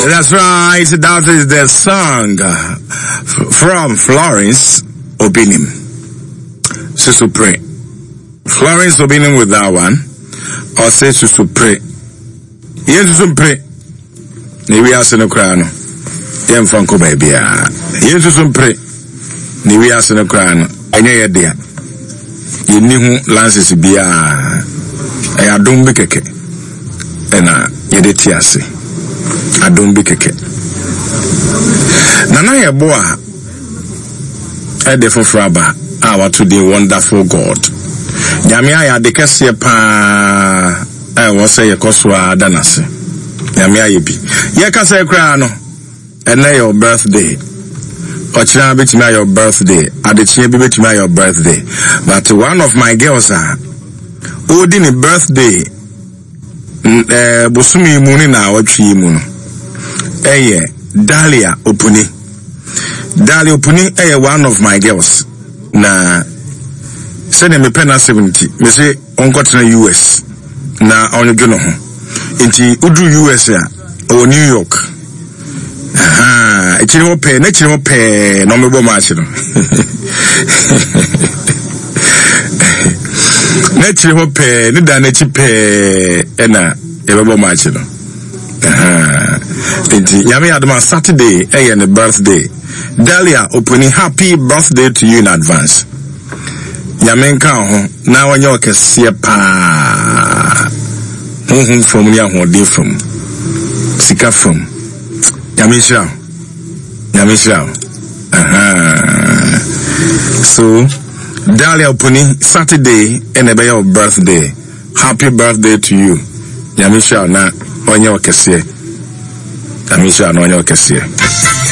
That's right. That is the song from Florence Obinim. Susu pray. Florence Obinim with that one. Or say Susu pray. Yes, Susu pray. Maybe I say no crown. Yen Funko baby. Yes, Susu pray. Maybe I say no crown. I know your dear. You knew Lances be I don't be keke. And yedetiase. I don't be keke. Nana ya boa. Edefo fraba. Our to the wonderful God. Yamia ya dekese pa. I was say a koswa danase. Yamia yebi. Yeka say kra no. And your birthday. Ochina bit me your birthday. Adechie bi bit me your birthday. But one of my girls Odin birthday. Busumi muni na watchi mu no. Dahlia Opuni. Dahlia Opuni one of my girls. Na send me penna 70. Me say onko tena US. Na onyo gno ho. Inti udu US ya o New York. Aha, ichiri mo pe no mebo match no. Nechiri mo pe ni da nechi pe ena ebebo match no. Aha. Inti yami adama Saturday the birthday. Dahlia Opuni, happy birthday to you in advance. Yamenka ho na wanyo kese pa. From ya ho dey from. Sika from. Yamisha. So Dahlia Opuni, Saturday and your birthday. Happy birthday to you. Yamisha na wanyo kese. Yamisha na wanyo kese.